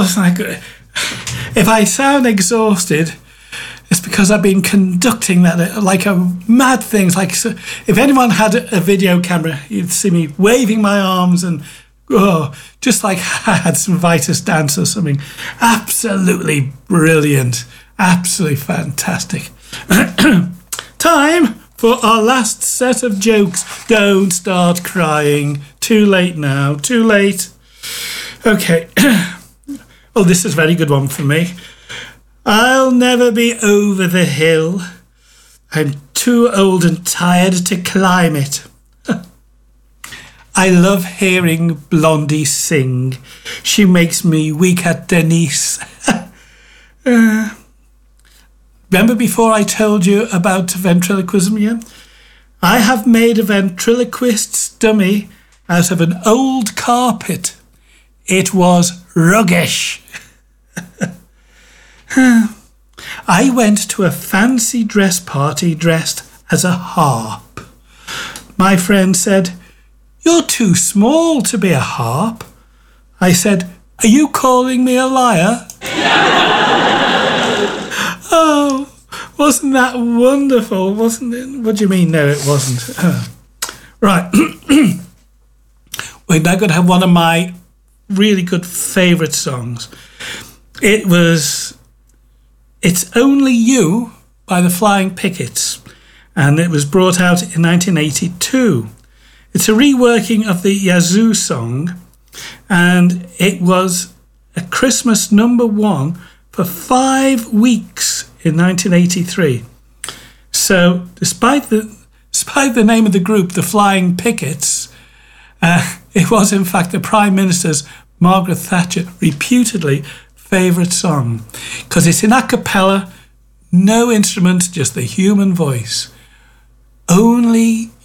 was like, if I sound exhausted, it's because I've been conducting that like a mad thing. Like, so if anyone had a video camera, you'd see me waving my arms and just like I had some Vitus dance or something. Absolutely brilliant. Absolutely fantastic. Time for our last set of jokes. Don't start crying. Too late now. Too late. Okay. Oh, this is a very good one for me. I'll never be over the hill. I'm too old and tired to climb it. I love hearing Blondie sing. She makes me weak at Denise. Remember before I told you about ventriloquism? Yeah? I have made a ventriloquist's dummy out of an old carpet. It was ruggish. I went to a fancy dress party dressed as a harp. My friend said, "You're too small to be a harp." I said, "Are you calling me a liar?" Oh, wasn't that wonderful, wasn't it? What do you mean, no, it wasn't? Right. We're now going to have one of my really good favourite songs. It's Only You by the Flying Pickets, and it was brought out in 1982. It's a reworking of the Yazoo song, and it was a Christmas #1 for 5 weeks in 1983. So despite the name of the group, the Flying Pickets, it was in fact the Prime Minister's, Margaret Thatcher, reputedly favourite song, because it's in a cappella, no instrument, just the human voice. Only